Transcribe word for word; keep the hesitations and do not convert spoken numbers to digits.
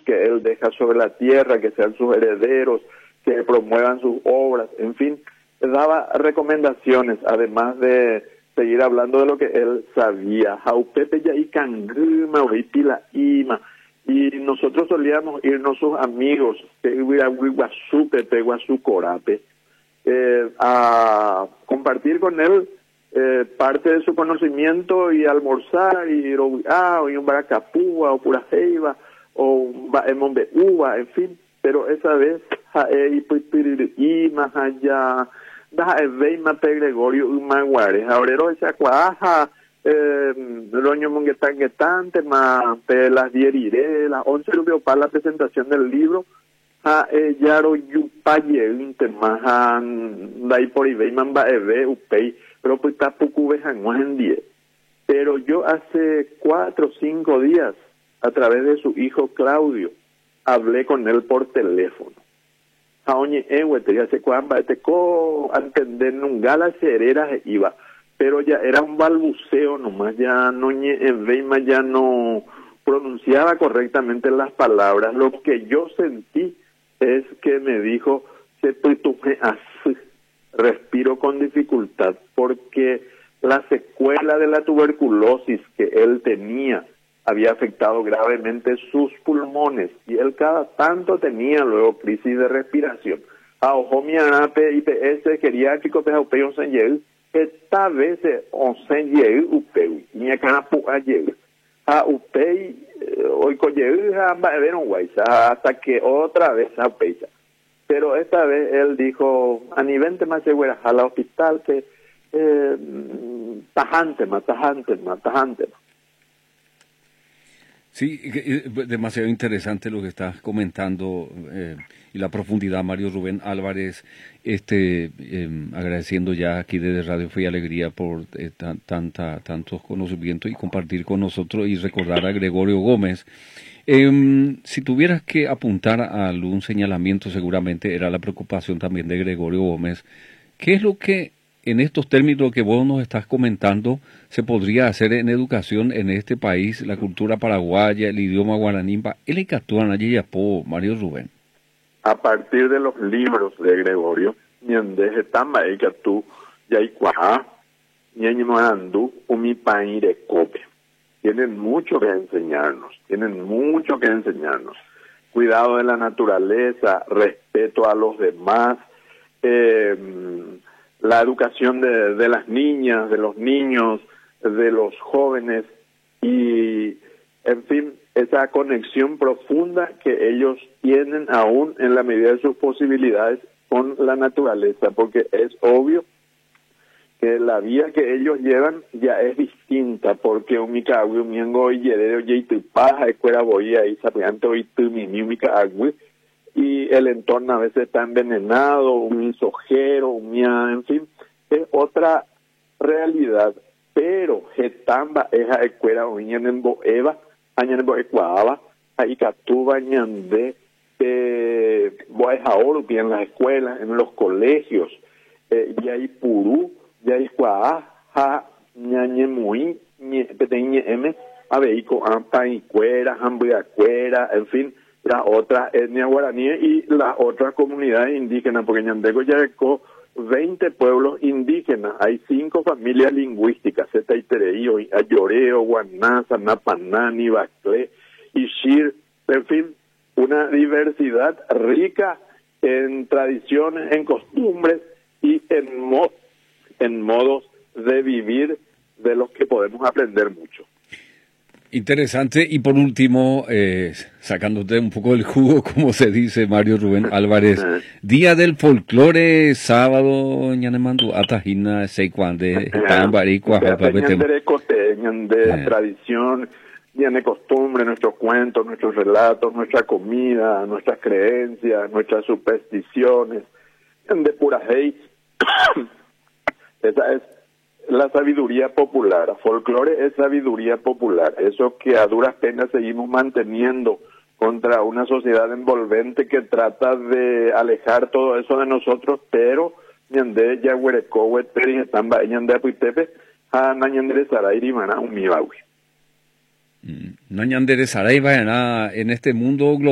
que él deja sobre la tierra, que sean sus herederos, que promuevan sus obras, en fin, daba recomendaciones, además de seguir hablando de lo que él sabía. Jaupepe ya y cangrima, pila ima. Y nosotros solíamos irnos sus amigos, que hubiera Guazú, Pepe, Guazú, Corape, eh, a compartir con él eh, parte de su conocimiento y almorzar, y ir a un baracapúa, o pura jeiba, o un uva, en fin. Pero esa vez, y más allá, da veima pe Gregorio Umaguare, ahorero esa cuaja, eh, roño monguetanguetante, más pe las dieriré, las once rubio para la presentación del libro, a yaro yupaye, inte más a dai por ibei mamba eve upei, pero pues tapuku vejanguas en die. Pero yo hace cuatro o cinco días, a través de su hijo Claudio, hablé con él por teléfono. A oñe ehuete, ya se cuamba, este co entender nunca las hereras iba, pero ya era un balbuceo nomás, ya no ñe veima, ya no pronunciaba correctamente las palabras. Lo que yo sentí es que me dijo, se putume así, respiro con dificultad, porque la secuela de la tuberculosis que él tenía había afectado gravemente sus pulmones, y él cada tanto tenía luego crisis de respiración. A ojo mi anape I P S geriátrico pe upei onsen yeu, esta vez onsen yeu upei, ni acá a yeu. A upei hoy con yeu a ver un guaysa, hasta que otra vez a upei. Pero esta vez él dijo, a nivel de más segura, al hospital que eh, tajante más, tajante más, tajante más. Sí, demasiado interesante lo que estás comentando eh, y la profundidad, Mario Rubén Álvarez, este eh, agradeciendo ya aquí desde Radio Fe y Alegría por eh, tan, tanta, tantos conocimientos y compartir con nosotros y recordar a Gregorio Gómez. Eh, si tuvieras que apuntar a algún señalamiento, seguramente era la preocupación también de Gregorio Gómez. ¿Qué es lo que en estos términos que vos nos estás comentando se podría hacer en educación en este país, la cultura paraguaya, el idioma guaraní? ¿El icatúan allí po Mario Rubén? A partir de los libros de Gregorio, ñandeje tamba icatú, yaicuajá, ñañimarandú, umipaire cope. Tienen mucho que enseñarnos, tienen mucho que enseñarnos. Cuidado de la naturaleza, respeto a los demás, eh, la educación de, de las niñas, de los niños, de los jóvenes y, en fin, esa conexión profunda que ellos tienen aún en la medida de sus posibilidades con la naturaleza, porque es obvio que la vida que ellos llevan ya es distinta, porque un micagüe, un miengo y yerero y paja, escuela voy ahí, sapiante hoy tu mi micagüe, y el entorno a veces está envenenado, un insojero, un mia, en fin, es otra realidad. Pero getamba es a escuela o ñanembo eva, a ñanembo ecuaba, a icatuba ñande, eh, boajaoro en las escuelas, en los colegios, eh, y hay purú, y hay cuaa, ja, ñañemui, peteñe m, a veico, ampa y cuera, hambuyacuera, en fin, las otras etnias guaraníes y las otras comunidades indígenas, porque Ñandego ya dejó veinte pueblos indígenas, hay cinco familias lingüísticas, Zetaitereío, Ayoreo, Guanaza, Napanani, Baclé, Ishir, en fin, una diversidad rica en tradiciones, en costumbres y en, mo en modos de vivir de los que podemos aprender mucho. Interesante. Y por último, eh, sacándote un poco del jugo, como se dice, Mario Rubén Álvarez, Día del Folclore, sábado, ñanemandu, atajina, seicuande, tambaricua, de tradición, de costumbre, nuestros cuentos, nuestros relatos, nuestra comida, nuestras creencias, nuestras supersticiones, de pura hate. Esa es la sabiduría popular. Folclore es sabiduría popular, eso que a duras penas seguimos manteniendo contra una sociedad envolvente que trata de alejar todo eso de nosotros, pero ñande yaguerecowe teri estamba ñande apuitepe a nañandere sarairi mana un mibawi. Nañandere sarairi en este mundo global.